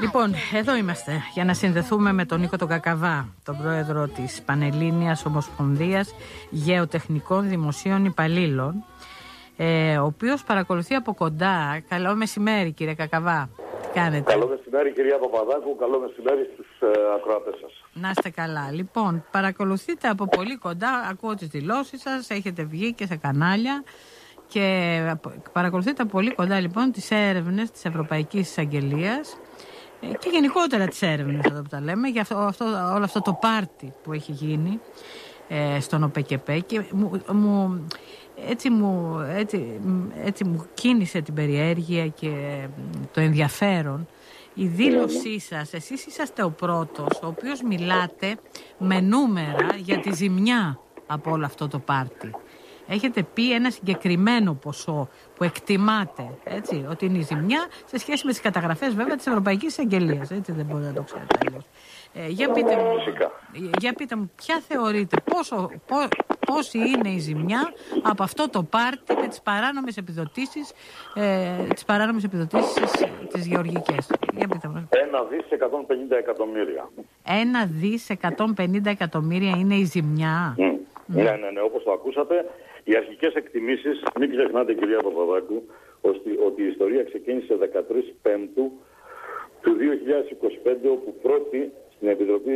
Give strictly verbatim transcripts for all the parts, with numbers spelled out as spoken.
Λοιπόν, εδώ είμαστε για να συνδεθούμε με τον Νίκο τον Κακαβά, τον πρόεδρο της Πανελλήνιας Ομοσπονδίας Γεωτεχνικών Δημοσίων Υπαλλήλων, ε, ο οποίος παρακολουθεί από κοντά. Καλό μεσημέρι, κύριε Κακαβά. Τι κάνετε? Καλό μεσημέρι, κυρία Παπαδάκου. Καλό μεσημέρι στους ε, ακροατές σας. Να είστε καλά. Λοιπόν, παρακολουθείτε από πολύ κοντά. Ακούω τις δηλώσεις σας. Έχετε βγει και σε κανάλια. Και παρακολουθείτε από πολύ κοντά λοιπόν τις έρευνες της Ευρωπαϊκής Εισαγγελίας και γενικότερα τις έρευνες εδώ που τα λέμε για αυτό, αυτό, όλο αυτό το πάρτι που έχει γίνει ε, στον ΟΠΕΚΕΠΕ και μου, μου, έτσι, μου, έτσι, έτσι μου κίνησε την περιέργεια και το ενδιαφέρον η δήλωσή σας. Εσείς είσαστε ο πρώτος ο οποίος μιλάτε με νούμερα για τη ζημιά από όλο αυτό το πάρτι. Έχετε πει ένα συγκεκριμένο ποσό που εκτιμάτε, έτσι, ότι είναι η ζημιά σε σχέση με τις καταγραφές βέβαια της Ευρωπαϊκής Εισαγγελίας, έτσι, δεν μπορείτε να το ξέρετε αλλιώς. Ε, για, πείτε μου, για πείτε μου, ποια θεωρείτε, πόσο, πό, πόση είναι η ζημιά από αυτό το πάρτι με τις παράνομες επιδοτήσεις, ε, τις παράνομες επιδοτήσεις τις γεωργικές. Για πείτε μου. Ένα δις εκατόν πενήντα εκατομμύρια. Ένα δις εκατόν πενήντα εκατομμύρια είναι η ζημιά. Mm. Mm. Ναι, ναι, ναι, όπως το ακούσατε. Οι αρχικές εκτιμήσεις, μην ξεχνάτε κυρία Παπαδάκου, ότι η ιστορία ξεκίνησε δεκατρείς Πέμπτου του δύο χιλιάδες είκοσι πέντε, όπου πρώτη στην Επιτροπή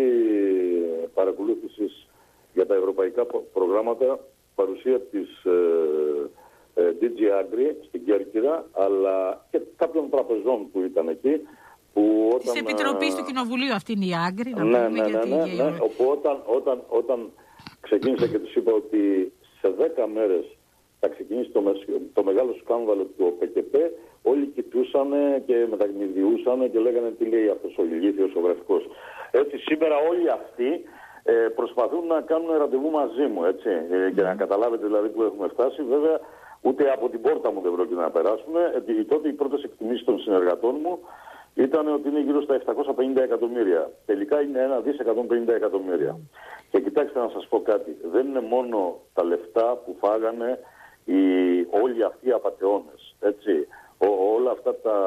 Παρακολούθησης για τα Ευρωπαϊκά Προγράμματα, παρουσία της ε, ε, ντι τζι Agri στην Κέρκυρα, αλλά και κάποιων τραπεζών που ήταν εκεί. Που όταν, της Επιτροπής ε, του Κοινοβουλίου, αυτή είναι η Agri, να ναι, πούμε, ναι, γιατί... Ναι, ναι, ναι. Όπου όταν, όταν, όταν ξεκίνησα και τους είπα ότι σε δέκα μέρες θα ξεκινήσει το, το μεγάλο σκάνδαλο του ΟΠΕΚΕΠΕ, όλοι κοιτούσαν και μεταγνηδιούσαν και λέγανε τι λέει αυτός ο ηλίθιος ο γραφικός. Έτσι σήμερα όλοι αυτοί ε, προσπαθούν να κάνουν ραντεβού μαζί μου, έτσι, ε, και να καταλάβετε δηλαδή που έχουμε φτάσει. Βέβαια ούτε από την πόρτα μου δεν πρόκειται να περάσουμε. Ε, τότε οι πρώτες εκτιμήσεις των συνεργατών μου ήταν ότι είναι γύρω στα επτακόσια πενήντα εκατομμύρια. Τελικά είναι ένα δις εκατόν πενήντα εκατομμύρια. Και κοιτάξτε να σας πω κάτι. Δεν είναι μόνο τα λεφτά που φάγανε οι, όλοι αυτοί οι απατεώνες. Έτσι. Ό, όλα αυτά τα...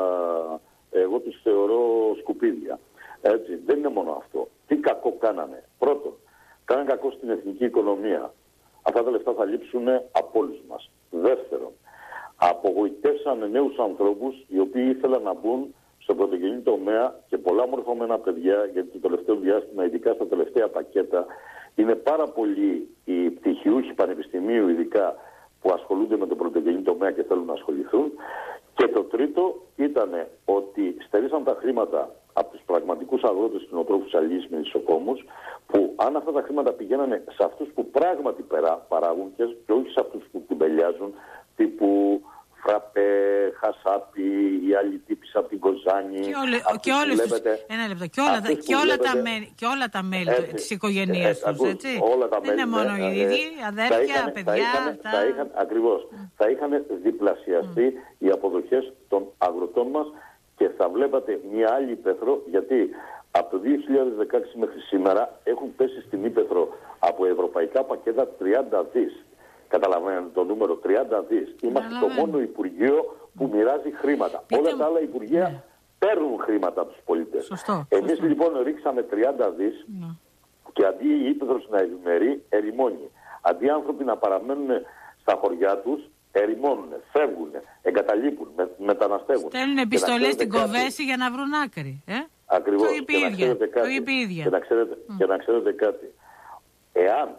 εγώ τους θεωρώ σκουπίδια. Έτσι. Δεν είναι μόνο αυτό. Τι κακό κάνανε? Πρώτον, κάνανε κακό στην εθνική οικονομία. Αυτά τα λεφτά θα λείψουν από όλους μας. Δεύτερον, απογοητεύσανε νέους ανθρώπους οι οποίοι ήθελαν να μπουν στον πρωτογενή τομέα και πολλά μορφωμένα παιδιά, γιατί το τελευταίο διάστημα, ειδικά στα τελευταία πακέτα, είναι πάρα πολλοί οι πτυχιούχοι πανεπιστημίου, ειδικά που ασχολούνται με τον πρωτογενή τομέα και θέλουν να ασχοληθούν. Και το τρίτο ήταν ότι στερήσαν τα χρήματα από τους πραγματικούς αγρότες, κτηνοτρόφους, αλληλείς, μελισσοκόμους, που αν αυτά τα χρήματα πηγαίνανε σε αυτούς που πράγματι παράγουν και όχι σε αυτούς που κουμπελιάζουν, τύπου Φραπέ, Χασάπι, οι άλλοι τύποι από την Κοζάνη. Και, όλε, και όλες τους, ένα λεπτό, και όλα, τα, και όλα, τα, μέλη, και όλα τα μέλη έτσι, της οικογένειας τους, έτσι. Όλα τα δεν μέλη, είναι μόνο οι ίδιοι, αδέρφια, είχαν, παιδιά. Θα είχαν, τα... θα είχαν, ακριβώς, mm. θα είχαν διπλασιαστεί mm. οι αποδοχές των αγροτών μας και θα βλέπατε μια άλλη ύπεθρο, γιατί από το δύο χιλιάδες δεκαέξι μέχρι σήμερα έχουν πέσει στην ύπεθρο από ευρωπαϊκά πακέτα τριάντα δις. Καταλαβαίνετε το νούμερο τριάντα δις. Είμαστε το μόνο Υπουργείο που μοιράζει χρήματα. Πείτε... Όλα τα άλλα Υπουργεία ναι. παίρνουν χρήματα από τους πολίτες. Σωστό, Εμείς σωστό. λοιπόν ρίξαμε τριάντα δις ναι. και αντί η ύπεθρος να ευημερεί, ερημώνει. Αντί οι άνθρωποι να παραμένουν στα χωριά τους, ερημώνουν, φεύγουν, εγκαταλείπουν, με, μεταναστεύουν. Στέλνουν επιστολές στην Κοβέση για να βρουν άκρη. Ε? Ακριβώς. Το είπε ίδια. Και να ξέρετε, mm. και να ξέρετε κάτι. Εάν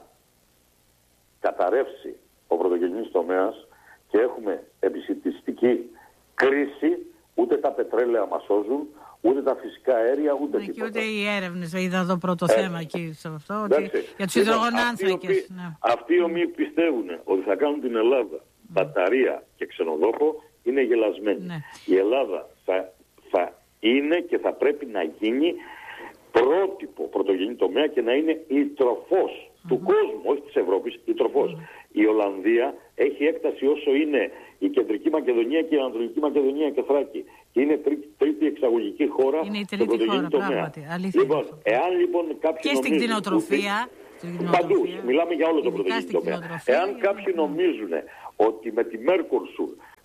καταρρεύσει ο πρωτογενής τομέας και έχουμε επισιτιστική κρίση, ούτε τα πετρέλαια μας σώζουν, ούτε τα φυσικά αέρια, ούτε ναι, τίποτα. Και ούτε οι έρευνες, είδα εδώ πρώτο ε, θέμα εκεί σε αυτό, ότι για τους υδρογονάνθρακες. Αυτοί, ναι. αυτοί οι οποίοι πιστεύουν ότι θα κάνουν την Ελλάδα mm. μπαταρία και ξενοδόχο, είναι γελασμένοι. Ναι. Η Ελλάδα θα, θα είναι και θα πρέπει να γίνει πρότυπο πρωτογενή τομέα και να είναι η τροφός mm-hmm. του κόσμου, όχι της Ευρώπης, η τροφός. Mm-hmm. Η Ολλανδία έχει έκταση όσο είναι η Κεντρική Μακεδονία και η Ανατολική Μακεδονία και Θράκη. Και είναι τρίτη, τρίτη εξαγωγική χώρα είναι η τρίτη χώρα, πράγματι. Λοιπόν, εάν λοιπόν κάποιοι και στην κτηνοτροφία. Παντού, μιλάμε για όλο το πρωτογενή τομέα. Εάν κάποιοι νομίζουν ότι με τη Mercosur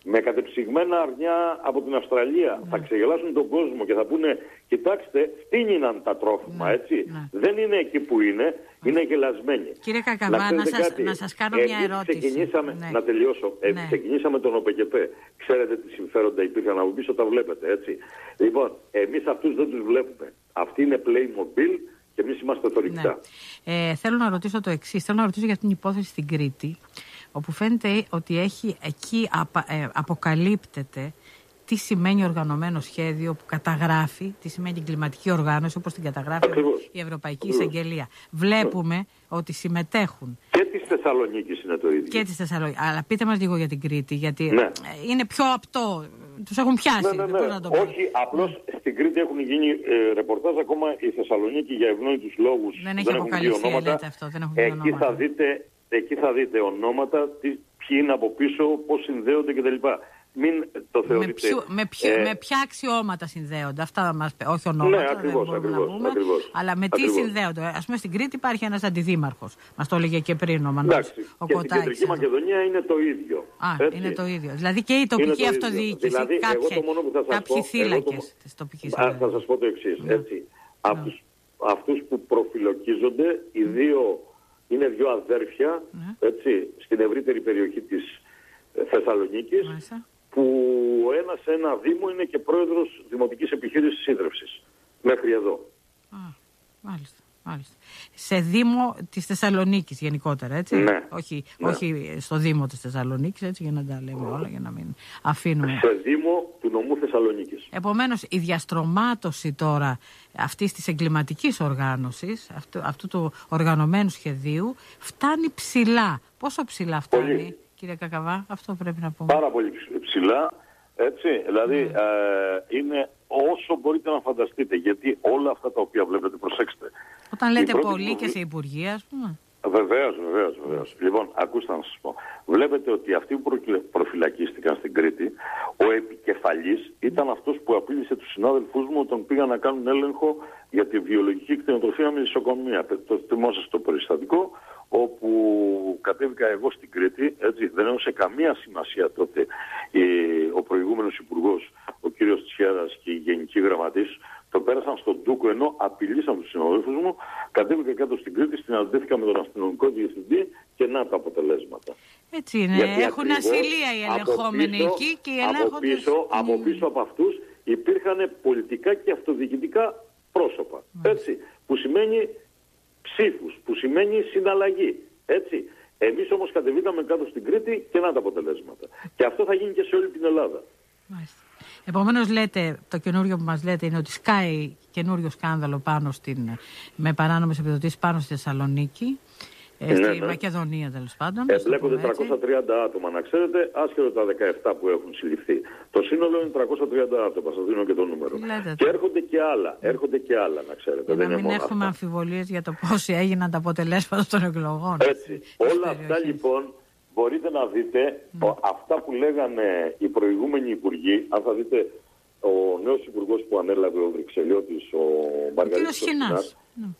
με κατεψυγμένα αρνιά από την Αυστραλία. Ναι. Θα ξεγελάσουν τον κόσμο και θα πούνε, κοιτάξτε, φτύνιναν τα τρόφιμα, ναι. έτσι. Ναι. Δεν είναι εκεί που είναι, είναι γελασμένοι. Κύριε Κακαβά, να, να, σας, να σας κάνω Εμείς μια ερώτηση. Ξεκινήσαμε, ναι. να τελειώσω, ναι. Εμείς ξεκινήσαμε τον ΟΠΕΚΕΠΕ. Ξέρετε τι συμφέροντα υπήρχαν από πίσω, τα βλέπετε, έτσι. Λοιπόν, εμείς αυτούς δεν τους βλέπουμε. Αυτοί είναι Playmobil και εμείς είμαστε θωρυκτά. Ναι. Ε, θέλω να ρωτήσω το εξής. Θέλω να ρωτήσω για την υπόθεση στην Κρήτη, όπου φαίνεται ότι έχει, εκεί απα, ε, αποκαλύπτεται τι σημαίνει οργανωμένο σχέδιο που καταγράφει, τι σημαίνει κλιματική οργάνωση, όπως την καταγράφει Ακριβώς. η Ευρωπαϊκή Ακριβώς. Εισαγγελία. Βλέπουμε yeah. ότι συμμετέχουν. Και της Θεσσαλονίκης είναι το ίδιο. Και της Θεσσαλονίκης. Αλλά πείτε μας λίγο για την Κρήτη, γιατί ναι. είναι πιο απτό. Τους έχουν πιάσει. Ναι, ναι, ναι. Να το Όχι, απλώς ναι. στην Κρήτη έχουν γίνει ε, ρεπορτάζ ακόμα η Θεσσαλονίκη για ευνόητους λόγους. Δεν έχει αποκαλυφθεί, λέτε αυτό. Δεν έχουν εκεί, θα δείτε, εκεί θα δείτε ονόματα, τι, ποιοι είναι από πίσω, πώς συνδέονται κτλ. Μην το θεωρείτε. Με, ποιο, με, ποιο, ε, με ποια αξιώματα συνδέονται, αυτά μας πει, όχι ονόματα, ναι, ακριβώς, δεν ακριβώς, να πούμε, ακριβώς, αλλά με τι ακριβώς. συνδέονται. Ας πούμε στην Κρήτη υπάρχει ένας αντιδήμαρχος, μας το έλεγε και πριν ο Μανώλης. Ο και Κωτάκης, στην Κεντρική Μακεδονία είναι το ίδιο. Α, έτσι. Είναι το ίδιο. Δηλαδή και η τοπική αυτοδιοίκηση, δηλαδή, κάποια, κάποιοι θύλακες το... της τοπικής αυτοδιοίκησης. Θα σας πω το εξής, ναι. έτσι. Ναι. Αυτούς, αυτούς που προφυλακίζονται, οι δύο είναι δύο αδέρφια, ναι. έτσι, στην ευρύτερη περιοχή της Θεσσαλονίκης, Μάλιστα. που ο ένας σε ένα δήμο είναι και πρόεδρος Δημοτικής Επιχείρησης Σύντρευσης. Μέχρι εδώ. Α, μάλιστα, μάλιστα. Σε δήμο της Θεσσαλονίκης γενικότερα, έτσι. Ναι. Όχι, ναι. όχι στο δήμο της Θεσσαλονίκης, έτσι, για να τα λέμε όλα, για να μην αφήνουμε. Σε δήμο του νομού Θεσσαλονίκης. Επομένως, η διαστρωμάτωση τώρα αυτής της εγκληματικής οργάνωσης, αυτού, αυτού του οργανωμένου σχεδίου, φτάνει ψηλά. Πόσο ψηλά φτάνει? Πολύ. Κύριε Κακαβά, αυτό πρέπει να πούμε. Πάρα πολύ ψηλά, έτσι, δηλαδή mm. ε, είναι όσο μπορείτε να φανταστείτε, γιατί όλα αυτά τα οποία βλέπετε, προσέξτε. Όταν λέτε πολύ που... και σε υπουργεία, ας πούμε. Βεβαίως, βεβαίως, βεβαίως. Λοιπόν, ακούστε να σας πω. Βλέπετε ότι αυτοί που προφυλακίστηκαν στην Κρήτη, ο επικεφαλής ήταν αυτός που απείλησε τους συνάδελφούς μου όταν πήγαν να κάνουν έλεγχο για τη βιολογική κτηνοτροφία με νοσοκομεία. Το θυμόσαστε το περιστατικό, όπου κατέβηκα εγώ στην Κρήτη, έτσι, δεν έδωσε καμία σημασία τότε ε, ο προηγούμενος υπουργός, ο κύριος Τσιέρας και η γενική γραμματής, το πέρασαν στον Τούκο ενώ απειλήσαν τους συναδέλφους μου, κατέβηκα κάτω στην Κρήτη, συναντήθηκα με τον αστυνομικό διευθυντή και να τα αποτελέσματα. Έτσι είναι, γιατί έχουν ασυλία οι ελεγχόμενοι εκεί και οι ελέγχοντες... Από πίσω, από πίσω από αυτούς υπήρχαν πολιτικά και αυτοδιοικητικά πρόσωπα, έτσι, που σημαίνει... ψήφους, που σημαίνει συναλλαγή. Έτσι. Εμείς όμως κατεβήκαμε κάτω στην Κρήτη και να τα αποτελέσματα. Και αυτό θα γίνει και σε όλη την Ελλάδα. Μάλιστα. Επομένως, λέτε, το καινούριο που μας λέτε είναι ότι σκάει καινούριο σκάνδαλο πάνω στην, με παράνομες επιδοτήσεις πάνω στη Θεσσαλονίκη. Ε, ναι, στη ναι. Μακεδονία τέλος πάντων. Εμπλέκονται τριακόσια τριάντα άτομα, να ξέρετε, άσχετο τα δεκαεπτά που έχουν συλληφθεί. Το σύνολο είναι τριακόσια τριάντα άτομα, σας δίνω και το νούμερο. Λέτε. Και έρχονται και άλλα, έρχονται και άλλα, να ξέρετε. Για δεν να μην είναι έχουμε αυτά. αμφιβολίες για το πώς έγιναν τα αποτελέσματα των εκλογών. Έτσι. Όλα αυτά λοιπόν μπορείτε να δείτε, mm. αυτά που λέγανε οι προηγούμενοι υπουργοί, αν θα δείτε ο νέος υπουργός που ανέλαβε ο Βρυξελιώτης, ο Μαργαρίτης Σχοινάς.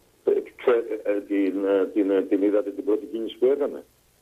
Την, την, την είδατε την πρώτη κίνηση που έκανε?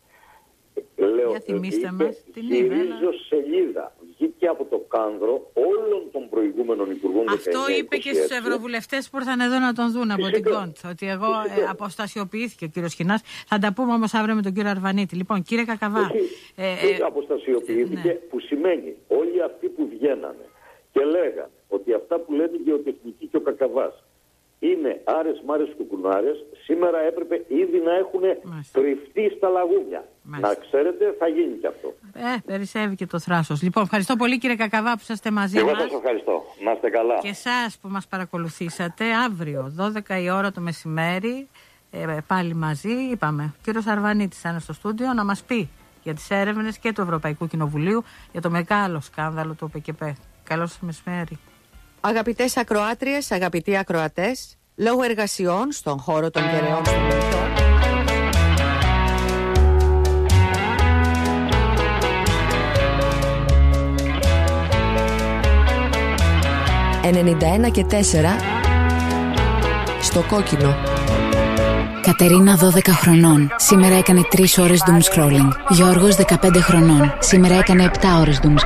Λέω, για θυμίστε μας. Την γυρίζω σελίδα. Βγήκε από το κάνδρο όλων των προηγούμενων υπουργών. Αυτό είπε και στους ευρωβουλευτές που ήρθαν εδώ να τον δουν από την Κοντ. Ότι εγώ ε, αποστασιοποιήθηκε ο κύριος Σχοινάς. Θα τα πούμε όμως αύριο με τον κύριο Αρβανίτη. Λοιπόν, κύριε Κακαβά. Ε, ε, αποστασιοποιήθηκε, ναι. Που σημαίνει όλοι αυτοί που βγαίνανε και λέγανε ότι αυτά που λένε η γεωτεχνική και ο Κακαβάς είναι άρες μάρες κουκουνάρες, σήμερα έπρεπε ήδη να έχουν κρυφτεί στα λαγούμια. Μάλιστα. Να ξέρετε, θα γίνει και αυτό. Ε, περισσεύει και το θράσος. Λοιπόν, ευχαριστώ πολύ κύριε Κακαβά που είσαστε μαζί Εγώ μας. Εγώ σας ευχαριστώ. Να είστε καλά. Και εσάς που μας παρακολουθήσατε. Αύριο, δώδεκα η ώρα το μεσημέρι, ε, πάλι μαζί, είπαμε, ο κύριος Αρβανίτης θα είναι στο στούντιο να μας πει για τις έρευνες και του Ευρωπαϊκού Κοινοβουλίου για το μεγάλο σκάνδαλο του ΟΠΕΚΕΠΕ. Καλό σας μεσημέρι. Αγαπητές ακροάτριες, αγαπητοί ακροατές, λόγω εργασιών στον χώρο των γεραιών στον Μεσό, ενενήντα ένα και τέσσερα στο κόκκινο. Κατερίνα δώδεκα χρονών. Σήμερα έκανε τρεις ώρες doom scrolling. Γιώργος δεκαπέντε χρονών. Σήμερα έκανε επτά ώρες doom scrolling.